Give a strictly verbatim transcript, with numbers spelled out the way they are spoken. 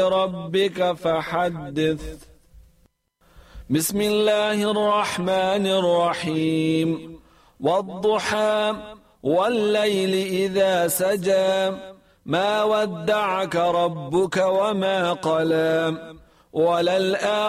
ربك فحدث. بسم الله الرحمن الرحيم. والضحى والليل إذا سجى ما ودعك ربك وما قلى وللآخرة